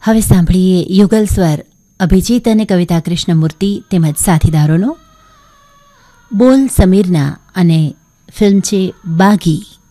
હવે સાંભળીએ યુગલ સ્વર અભિજીત અને કવિતા કૃષ્ણમૂર્તિ તેમજ સાથીદારોનો. બોલ સમીરના અને ફિલ્મ છે બાગી.